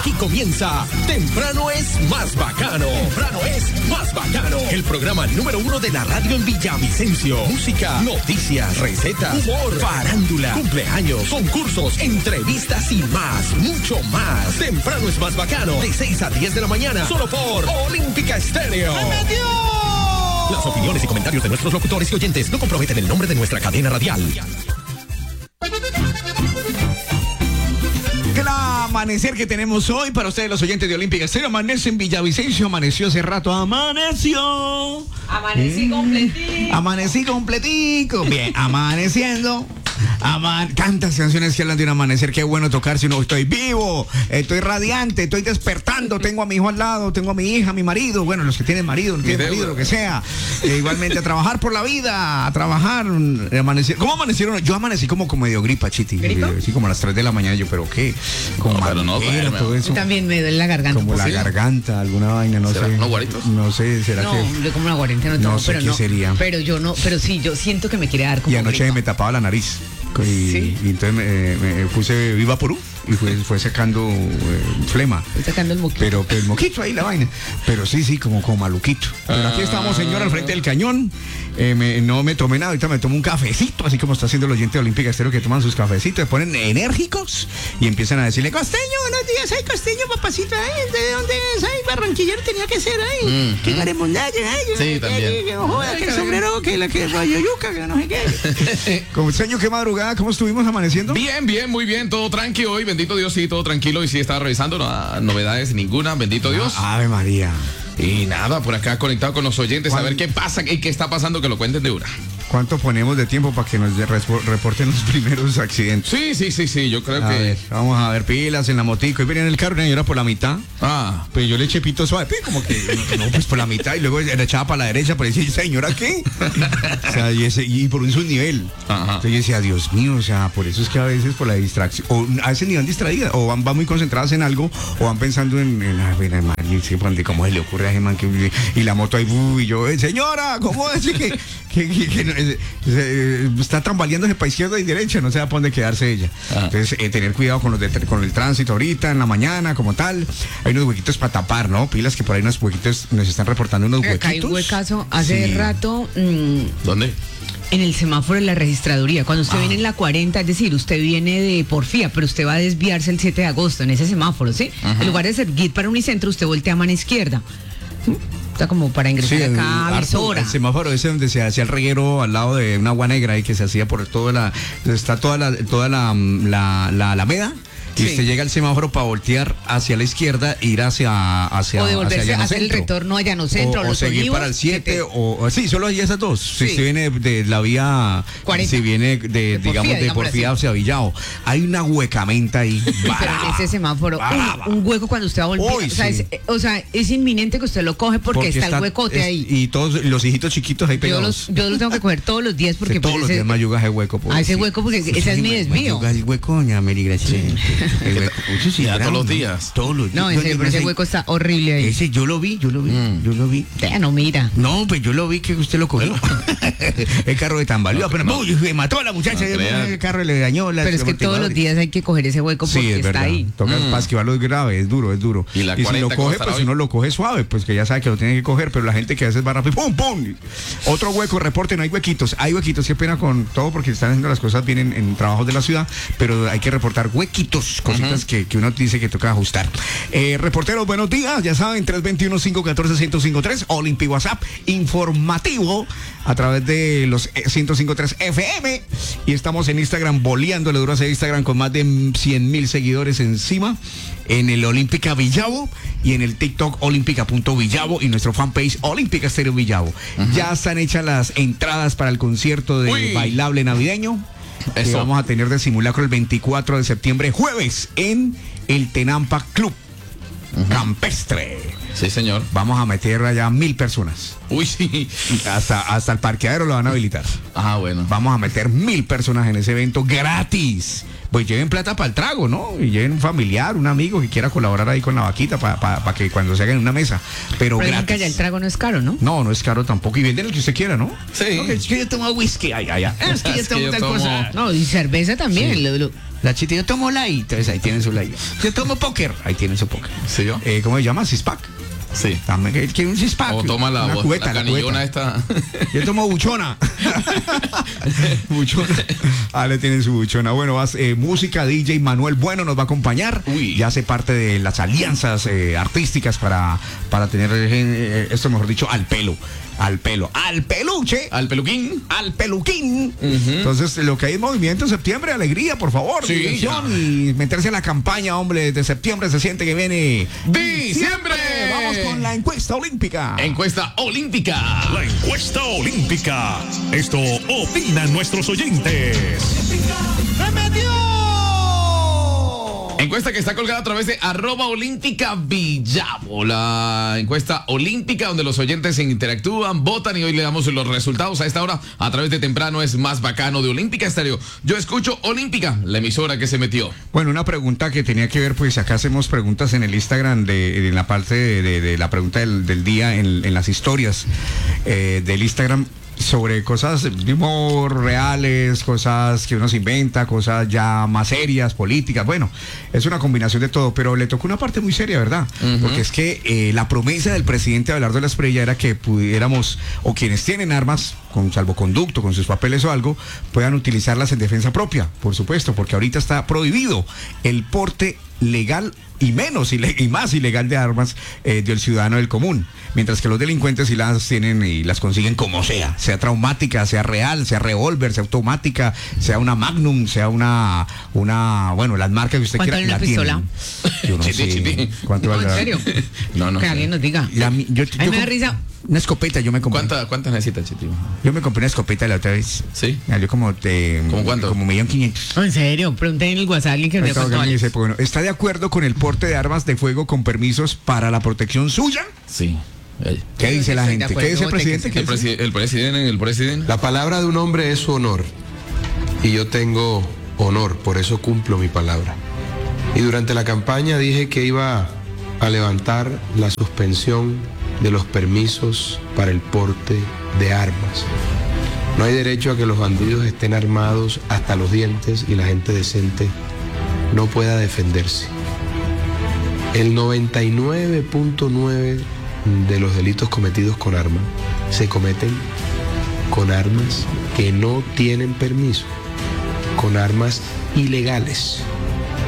Aquí comienza Temprano es más bacano. Temprano es más bacano. El programa número 1 de la radio en Villavicencio. Música, noticias, recetas, humor, farándula, cumpleaños, concursos, entrevistas y más. Mucho más. Temprano es más bacano. De 6 a 10 de la mañana. Solo por Olímpica Estéreo. ¡Me metió! Las opiniones y comentarios de nuestros locutores y oyentes no comprometen el nombre de nuestra cadena radial. El amanecer que tenemos hoy para ustedes los oyentes de Olímpica Estéreo. Amanece en Villavicencio, amaneció hace rato, amaneció. Amanecí completico. Amanecí completico. Bien, amaneciendo. Tantas canciones que hablan de un amanecer. Qué bueno tocar si no estoy vivo, estoy radiante, estoy despertando, tengo a mi hijo al lado, tengo a mi hija, a mi marido, bueno, los que tienen marido, no tienen marido, lo que sea. Igualmente a trabajar por la vida, a trabajar, amanecer. ¿Cómo amanecieron? Yo amanecí como medio gripa, Chiti. Sí, como a las 3 de la mañana, yo, pero ¿qué? Como todo eso. También me duele la garganta. Como la garganta, alguna vaina, no sé. ¿Unos guaritos? No sé, ¿será no, que? yo como una guarenta no tomo, No sé pero qué no. sería. Pero yo no, pero sí, yo siento que me quiere dar como Y anoche gripa. me tapaba la nariz. ¿Sí? Y entonces me puse Vivaporú y fue sacando flema. Estoy sacando el moquito. Pero el moquito ahí la vaina. Pero sí, como maluquito. Pero aquí estamos, señor, al frente del cañón. No me tomé nada, ahorita me tomo un cafecito, así como está haciendo el oyente de Olímpica Estéreo, que toman sus cafecitos, se ponen enérgicos y empiezan a decirle: Costeño, buenos días, ay, Costeño, papacito, ay, ¿de dónde es? Ay, barranquillero tenía que ser, ay, que garemundaje, ay, sí, también. Que joda, que el sombrero, que la que rayo yuca, que no sé qué. Costeño, qué madrugada, ¿cómo estuvimos amaneciendo? Bien, muy bien, todo tranqui hoy, bendito Dios, sí, todo tranquilo. Y sí, estaba revisando, no, novedades ninguna, bendito Dios. Ave María. Y nada, por acá conectado con los oyentes, a ver qué pasa y qué está pasando, que lo cuenten de una. ¿Cuánto ponemos de tiempo para que nos reporten los primeros accidentes? Sí, yo creo que... Ver, vamos a ver, pilas en la motico. Y venía en el carro, y era por la mitad. Pues yo le eché pito suave, como que, no, pues por la mitad. Y luego le echaba para la derecha, pero decía: ¿señora qué? O sea, y por un subnivel. Entonces yo decía: Dios mío, o sea, por eso es que a veces por la distracción, o a veces ni van distraídas, o van muy concentradas en algo, o van pensando en cómo se le ocurre a ese man que... Y la moto ahí, y yo: señora, ¿cómo decir que está tambaleándose para izquierda y derecha? No sé a dónde quedarse ella. Entonces, tener cuidado con el tránsito ahorita, en la mañana, como tal. Hay unos huequitos para tapar, ¿no? Pilas, que por ahí unos huequitos, nos están reportando unos huequitos. Acá hay un huecazo hace rato. ¿Dónde? En el semáforo de la registraduría, cuando usted viene en la 40, es decir, usted viene de Porfía, pero usted va a desviarse el 7 de agosto en ese semáforo, ¿sí? En lugar de seguir para Unicentro, usted voltea a mano izquierda. Está como para ingresar acá a Visora. El semáforo ese donde se hacía el reguero al lado de una agua negra y que se hacía por toda la Alameda. Y usted llega al semáforo para voltear hacia la izquierda e ir hacia o devolverse hacia hacer el retorno a Llano Centro, o seguir Olivos, para el 7 sí, solo hay esas dos. Si usted viene de la vía 40. Si viene de Porfía hacia Villao, hay una huecamenta ahí. Pero en ese semáforo, un hueco cuando usted va a volver. O sea, es inminente que usted lo coge porque está el huecote ahí. Y todos los hijitos chiquitos ahí pegados. Yo los tengo que coger todos los días porque todos los días me ayuda ese hueco. A ese hueco porque ese es mi desvío. El hueco, doña Mary Gracia. Todos los días. No, ese hueco está horrible ahí. Ese yo lo vi. Ya no mira. No, pues yo lo vi que usted lo cogió. El carro de tambaleó, pero mató a la muchacha, el carro le dañó la... Pero es que todos los días hay que coger ese hueco porque está ahí. Toca para esquivarlo, es grave, es duro. Y si lo coge, pues uno lo coge suave, pues que ya sabe que lo tiene que coger, pero la gente que a veces va rápido, ¡pum, pum! Otro hueco, reporte, no hay huequitos, qué pena con todo porque están haciendo las cosas bien en trabajos de la ciudad, pero hay que reportar huequitos, cositas que uno dice que toca ajustar. Reporteros, buenos días, ya saben, 321-514-1053, Olympic WhatsApp, informativo a través de los 105.3 FM, y estamos en Instagram boleándole duro a Instagram con más de 100,000 seguidores encima, en el Olímpica Villavo y en el TikTok olímpica.villavo y nuestro fanpage Olímpica Estéreo Villavo. Ya están hechas las entradas para el concierto de bailable navideño que vamos a tener de simulacro el 24 de septiembre, jueves, en el Tenampa Club Campestre. Sí, señor. Vamos a meter allá 1,000 personas. Uy, sí. Hasta el parqueadero lo van a habilitar. Bueno. Vamos a meter 1,000 personas en ese evento gratis. Pues lleven plata para el trago, ¿no? Y lleven un familiar, un amigo que quiera colaborar ahí con la vaquita para que cuando se hagan una mesa. Pero gratis. Que ya el trago no es caro, ¿no? No es caro tampoco. Y venden el que usted quiera, ¿no? Sí. Es que yo tomo whisky. Es que yo tomo tal cosa. No, y cerveza también. Sí. La chita, yo tomo light, entonces ahí tienen su light. Yo tomo póker, ahí tienen su póker. ¿Sí yo? ¿Cómo se llama? Six-pack. Sí. También quiere un six-pack. O toma la cubeta, canillona esta. Yo tomo buchona. Buchona. Ah, le tienen su buchona. Bueno, música, DJ Manuel Bueno nos va a acompañar. Uy. Ya hace parte de las alianzas artísticas para tener esto, mejor dicho, al pelo. Al pelo, al peluche, Al peluquín. al peluquín. Entonces, lo que hay es movimiento en septiembre, alegría, por favor, Sí, diversión ya. y meterse en la campaña, hombre. De septiembre se siente que viene ¡Diciembre! Vamos con la encuesta olímpica. Encuesta olímpica. La encuesta olímpica. Esto opinan nuestros oyentes. Encuesta que está colgada a través de @olímpica Villavo. La encuesta olímpica donde los oyentes interactúan, votan y hoy le damos los resultados a esta hora a través de Temprano es Más Bacano de Olímpica Estéreo. Yo escucho Olímpica, la emisora que se metió. Bueno, una pregunta que tenía que ver, pues acá hacemos preguntas en el Instagram, en la parte de la pregunta del día, en las historias del Instagram, sobre cosas de humor reales, cosas que uno se inventa, cosas ya más serias, políticas. Bueno, es una combinación de todo, pero le tocó una parte muy seria, ¿verdad? Porque es que la promesa del presidente Abelardo de la Espriella era que pudiéramos, o quienes tienen armas con salvoconducto, con sus papeles o algo, puedan utilizarlas en defensa propia, por supuesto, porque ahorita está prohibido el porte legal y más ilegal de armas del ciudadano del común, mientras que los delincuentes sí las tienen y las consiguen como sea traumática, sea real, sea revólver, sea automática, sea una Magnum, sea una bueno, las marcas que usted ¿Cuánto quiera. vale una pistola? Yo no Chiti, sé. chiti. ¿Cuánto No, vale? ¿en serio? No Que sé. alguien nos diga. Yo A mí me da risa. Una escopeta yo me compré. ¿Cuántas necesitas, Chiti? Yo me compré una escopeta la otra vez. ¿Sí? Salió como ¿Cómo cuánto? Como 1.500.000. En serio, pregunté en el WhatsApp a alguien que no Está cuánto vale. bueno, ¿está de acuerdo con el porte de armas de fuego con permisos para la protección suya? Sí. ¿Qué dice la Estoy de gente? ¿Qué dice el acuerdo, presidente? ¿Qué dice? El presidente. La palabra de un hombre es su honor. Y yo tengo honor, por eso cumplo mi palabra. Y durante la campaña dije que iba a levantar la suspensión de los permisos para el porte de armas. No hay derecho a que los bandidos estén armados hasta los dientes y la gente decente no pueda defenderse. El 99.9 de los delitos cometidos con armas se cometen con armas que no tienen permiso, con armas ilegales.